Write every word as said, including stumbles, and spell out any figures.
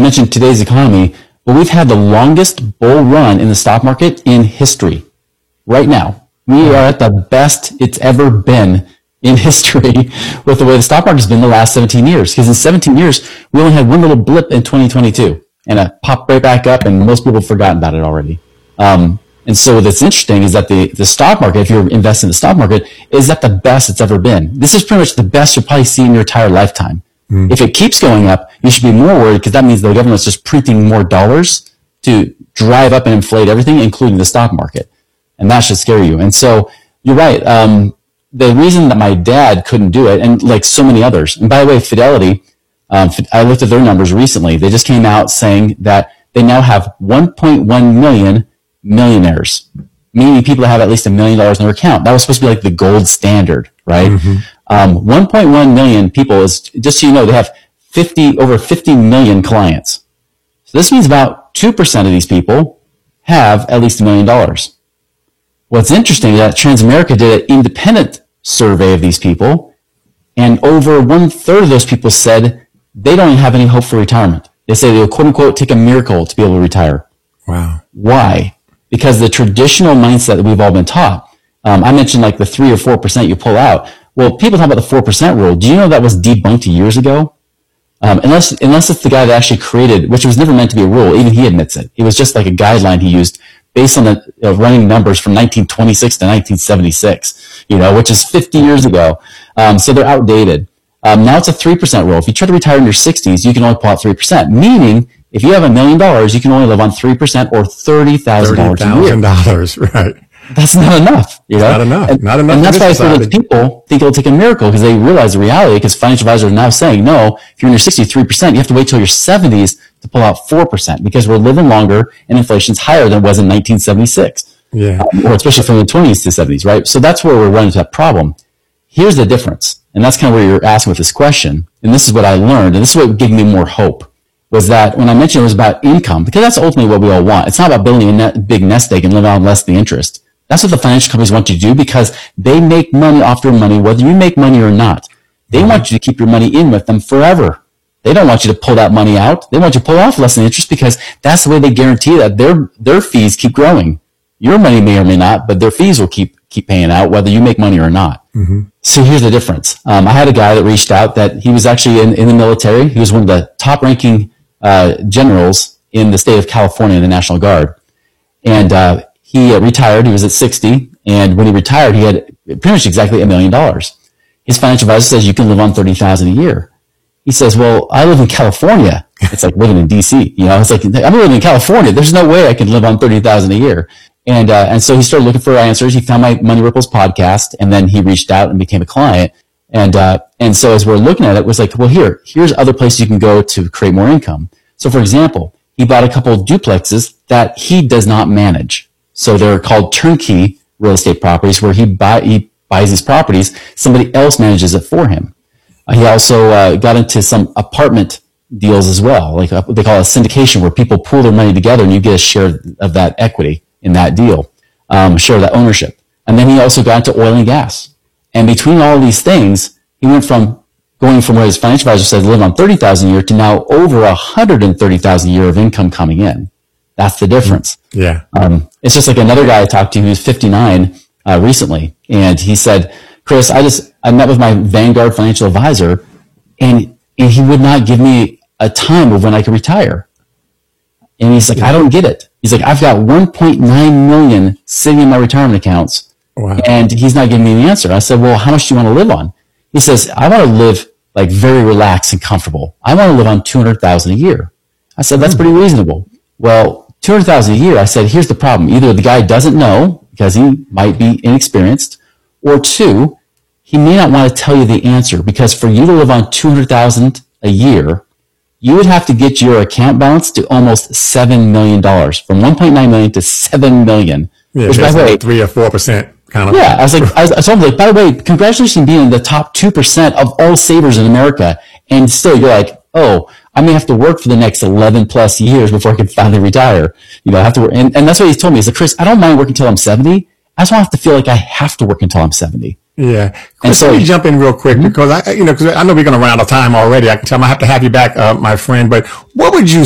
mentioned today's economy, but we've had the longest bull run in the stock market in history. Right now, we are at the best it's ever been in history with the way the stock market's been the last seventeen years. Because in seventeen years, we only had one little blip in twenty twenty-two, and it popped right back up, and most people have forgotten about it already. Um, and so what's interesting is that the, the stock market, if you're investing in the stock market, is at the best it's ever been. This is pretty much the best you'll probably see in your entire lifetime. Mm. If it keeps going up, you should be more worried because that means the government's just printing more dollars to drive up and inflate everything, including the stock market. And that should scare you. And so you're right. Um, the reason that my dad couldn't do it, and like so many others, and by the way, Fidelity, um, I looked at their numbers recently. They just came out saying that they now have one point one million millionaires, meaning people that have at least a million dollars in their account. That was supposed to be like the gold standard, right? Mm-hmm. Um, one point one million people is, just so you know, they have fifty, over fifty million clients. So this means about two percent of these people have at least a million dollars. What's interesting is that Transamerica did an independent survey of these people, and over one third of those people said they don't even have any hope for retirement. They say they'll quote unquote take a miracle to be able to retire. Wow. Why? Because the traditional mindset that we've all been taught, um, I mentioned like the three or four percent you pull out. Well, people talk about the four percent rule. Do you know that was debunked years ago? Um, unless, unless it's the guy that actually created, which was never meant to be a rule, even he admits it. It was just like a guideline he used based on the uh, running numbers from nineteen twenty-six to nineteen seventy-six, you know, which is fifty years ago. Um, so they're outdated. Um, now it's a three percent rule. If you try to retire in your sixties, you can only pull out three percent, meaning if you have a million dollars, you can only live on three percent or thirty thousand dollars a year. thirty thousand dollars, right. That's not enough. You know? Not enough. And, not enough. And that's why I feel like people think it'll take a miracle because they realize the reality, because financial advisors are now saying, no, if you're in your sixties, three percent, you have to wait till your seventies to pull out four percent because we're living longer and inflation's higher than it was in nineteen seventy-six. Yeah. Um, or especially from the twenties to seventies, right? So that's where we're running into that problem. Here's the difference. And that's kind of where you're asking with this question. And this is what I learned. And this is what gave me more hope. Was that when I mentioned it was about income, because that's ultimately what we all want. It's not about building a net, big nest egg and living on less than the interest. That's what the financial companies want you to do because they make money off your money, whether you make money or not. They mm-hmm. want you to keep your money in with them forever. They don't want you to pull that money out. They want you to pull off less than interest because that's the way they guarantee that their their fees keep growing. Your money may or may not, but their fees will keep keep paying out whether you make money or not. Mm-hmm. So here's the difference. Um, I had a guy that reached out that he was actually in, in the military. He was one of the top-ranking uh, generals in the state of California in the National Guard. And uh, he uh, retired. He was at sixty. And when he retired, he had pretty much exactly a million dollars. His financial advisor says, you can live on thirty thousand dollars a year. He says, well, I live in California. It's like living in D C. You know, it's like, I'm living in California. There's no way I can live on thirty thousand dollars a year. And, uh, and so he started looking for answers. He found my Money Ripples podcast, and then he reached out and became a client. And, uh, and so as we're looking at it, it was like, well, here, here's other places you can go to create more income. So for example, he bought a couple of duplexes that he does not manage. So they're called turnkey real estate properties where he buy, he buys these properties. Somebody else manages it for him. Uh, he also, uh, got into some apartment deals as well. Like a, they call it a syndication where people pool their money together and you get a share of that equity in that deal, um, share of that ownership. And then he also got into oil and gas. And between all these things, he went from going from where his financial advisor said live on thirty thousand dollars a year to now over one hundred thirty thousand dollars a year of income coming in. That's the difference. Yeah. Um, it's just like another guy I talked to who's fifty-nine, uh, recently. And he said, Chris, I just, I met with my Vanguard financial advisor and, and he would not give me a time of when I could retire. And he's like, I don't get it. He's like, I've got one point nine million sitting in my retirement accounts. Wow. And he's not giving me the answer. I said, well, how much do you want to live on? He says, I want to live like very relaxed and comfortable. I want to live on two hundred thousand dollars a year. I said, that's pretty reasonable. Well, two hundred thousand dollars a year, I said, here's the problem. Either the guy doesn't know because he might be inexperienced, or two, he may not want to tell you the answer because for you to live on two hundred thousand dollars a year, you would have to get your account balance to almost seven million dollars, from one point nine million dollars to seven million dollars. Yeah, which, by the way, three or four percent kind of. Yeah, I was like, I was, so I was like, by the way, congratulations on being in the top two percent of all savers in America. And still you're like, oh, I may have to work for the next eleven plus years before I can finally retire. You know, I have to work. And, and that's what he's told me. He's like, Chris, I don't mind working until I'm seventy. I just don't have to feel like I have to work until I'm seventy. Yeah. Chris, so, let me jump in real quick mm-hmm. because I, you know, because I know we're going to run out of time already. I can tell I have to have you back, uh, my friend, but what would you